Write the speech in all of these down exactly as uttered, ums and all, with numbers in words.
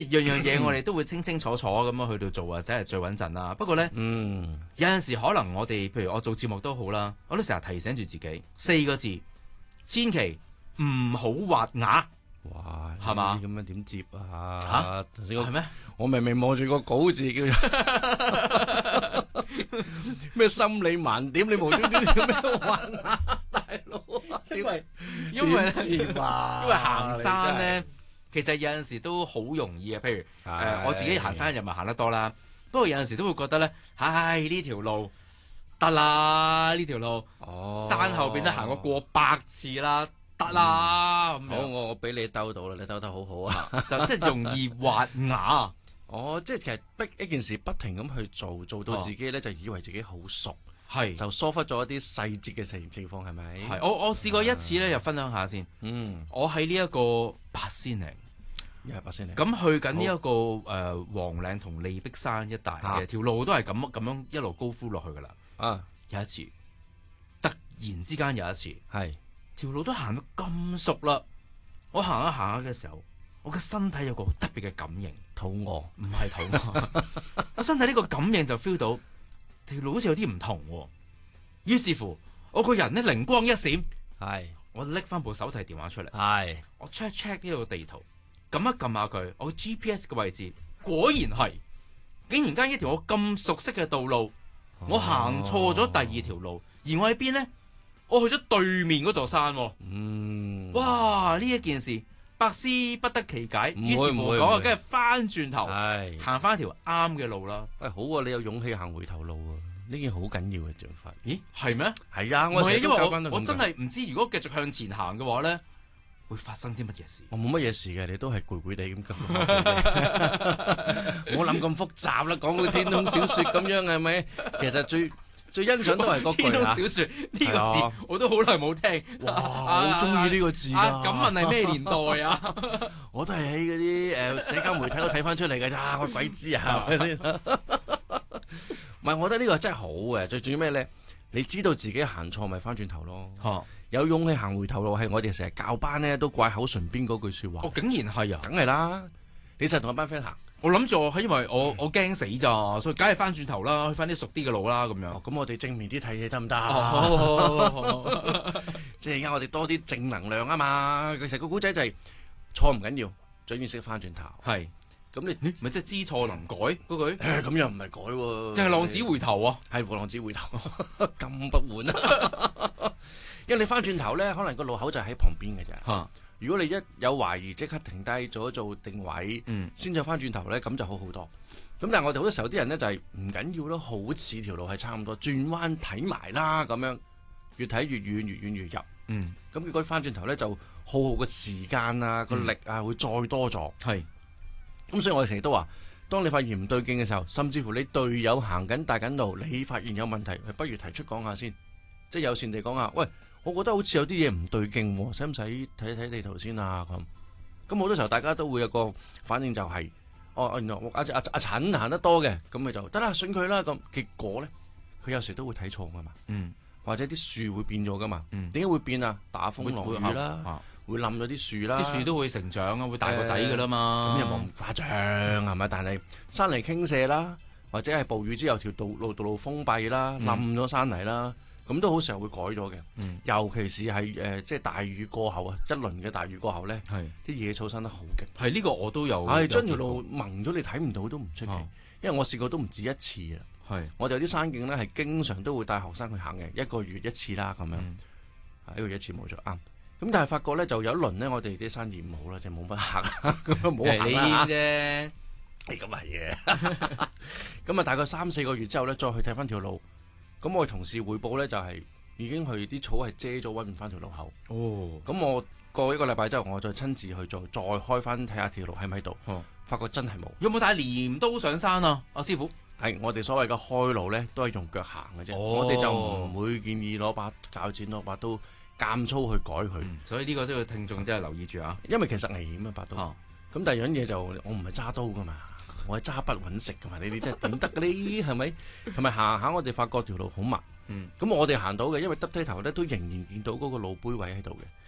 樣樣嘢我哋都會清清楚楚咁樣去到做啊，真係最穩陣啦。不過咧， 嗯， 有陣時可能我哋譬如我做節目都好啦，我都成日提醒住自己四個字，千祈唔好滑牙。 哇， 係嘛呢啲咁樣點接啊？ 嚇頭先我係咩？ 我明明望住個稿字叫做咩心理盲點，你無端端叫咩玩啊，大佬啊？ 因為因為點接啊因為行山咧，其實有陣時都好容易啊。譬如誒、呃，我自己行山又咪行得多啦。不過有陣時都會覺得咧，唉呢條路得啦，呢條路、 哦山後邊都行過過百次啦，得啦咁好， 樣， 我我俾你兜到啦，你兜得好好啊！ 就即係容易滑牙。 哦，即係其實逼一件事不停咁去做，做到自己咧就以為自己好熟， 係就疏忽咗一啲細節嘅情情況，係咪？ 係，我我試過一次咧，又分享下先。 嗯， 我喺呢一個八仙嶺， 一係八仙嶺。 咁去緊呢一個誒、呃、黃嶺同利碧山一帶嘅條路都係咁咁樣一路高呼落去噶啦。 啊， 有一次，突然之間有一次， 係條路都行到咁熟啦，我行下行下嘅時候，我嘅身體有個特別嘅感應， 肚餓， 唔係肚餓，我身體呢個感應就 feel 到條路好似有啲唔同喎。於是乎，我個人咧靈光一閃， 係我拎翻部手提電話出嚟， 係我 check check 呢個地圖，撳一撳下佢，我 G P S 嘅位置果然係，竟然間一條我咁熟悉嘅道路，我行錯咗第二條路，而我喺邊呢？我去咗對面嗰座山喎。 嗯， 哇！呢一件事百思不得其解， 唔會於是乎唔會唔會講啊，跟住翻轉頭係行翻條啱嘅路啦。 喂，好啊！你有勇氣行回頭路啊！呢件好緊要嘅做法。 咦，係咩？ 係啊， 唔係， 我成日因為都教班都咁我我真㗎係唔知，如果繼續向前行嘅話咧，會發生啲乜嘢事？ 我冇乜嘢事嘅，你都係攰攰地咁咁。唔好諗咁複雜啦，講個天空小説咁樣係咪？其實最最欣賞都係嗰句天空啊小説呢個係啊字我都好耐冇聽。 哇，好中意呢個字啊！ 啊！ 咁問係咩年代啊？ 我都係喺嗰啲誒社交媒體度睇翻出嚟嘅咋，我鬼知啊，係咪先？唔係，我覺得呢個真係好嘅。最重要咩咧？你知道自己行錯，咪翻轉頭咯。 嚇！ 有勇氣行回頭路係我哋成日教班咧都掛口唇邊嗰句説話。 我竟然係啊！ 梗係啦，你成日同一班 friend 行。 我諗住我係因為我我驚死咋，所以梗係翻轉頭啦，去翻啲熟啲嘅路啦咁樣。 哦，咁我哋正面啲睇嘢得唔得？ 哦， 即係而家我哋多啲正能量啊嘛。其實個古仔就係錯唔緊要，最緊要識翻轉頭。 係咁你咪即係知錯能改嗰句？ 誒咁又唔係改喎， 定係浪子回頭啊？ 係浪子回頭，咁不滿啊！因為你翻轉頭咧，可能個路口就喺旁邊嘅啫。 嚇！ 如果你一有懷疑，即刻停低做一做定位， 嗯， 先再翻轉頭咧，咁就好好多。咁但係我哋好多時候啲人咧就係唔緊要咯，好似條路係差唔多，轉彎睇埋啦咁樣，越睇越遠，越遠越入。 嗯， 咁結果翻轉頭咧就耗耗個時間啊，個力啊會再多咗。 係。 咁所以我哋成日都話，當你發現唔對勁嘅時候，甚至乎你隊友行緊帶緊路，你發現有問題，不如提出講下先，即係友善地講下，喂，我覺得好似有啲嘢唔對勁喎，使唔使睇睇地圖先啊？咁咁好多時候大家都會有個反應就係、是，哦，原來我阿阿阿陳行得多嘅，咁咪就得啦，信佢啦。咁結果咧，佢有時都會睇錯噶嘛， 嗯， 或者啲樹會變咗噶嘛， 嗯， 點解會變啊？打風會落雨啦， 啊會冧咗啲樹啦， 啲樹都會成長啊，會大個仔噶啦嘛。 咁又冇咁誇張係咪？但係山泥傾瀉啦，或者係暴雨之後條道路道路封閉啦，冧咗山泥啦，咁都好時候會改咗嘅。 嗯， 尤其是係誒、呃，即係大雨過後啊，一輪嘅大雨過後咧， 係啲野草生得好勁。 係呢個我都有。 係將條有見過路蒙咗，你睇唔到都唔出奇。 啊因為我試過都唔止一次啊。 係我哋有啲山徑咧係經常都會帶學生去行嘅，一個月一次啦咁樣。 嗯一個月一次冇錯啱。咁但係發覺咧，就有一輪咧，我哋啲生意唔好啦，就冇乜行，咁啊冇行你啦。 啫。 係咁係嘅。咁啊，大概三四個月之後咧，再去睇翻條路。咁我同事匯報咧，就係、是、已經去啲草係遮咗，揾唔翻條路口。 哦。 咁我過一個禮拜之後，我再親自去做，再開翻睇下條路喺咪喺度。 哦。 發覺真係冇。 有冇帶鐮刀上山啊？阿師傅。 係我哋所謂嘅開路咧，都係用腳行嘅啫。 哦我哋就唔會建議攞把鉸剪攞把刀間粗去改佢、 嗯，所以呢個都要聽眾真係留意住啊。 因為其實危險啊，把刀。咁、 哦、 第二樣嘢就我唔係揸刀噶嘛，我係揸筆揾食噶嘛。你哋真係點得嘅呢？係咪？同埋行下我哋發覺條路好密。 嗯。 咁我哋行到嘅，因為耷低頭咧都仍然見到嗰個路杯位喺度嘅。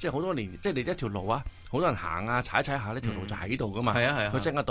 即係好多年，即係你一條路啊，好多人行啊，踩一踩下呢條路就喺度噶嘛。 係啊係啊， 佢即刻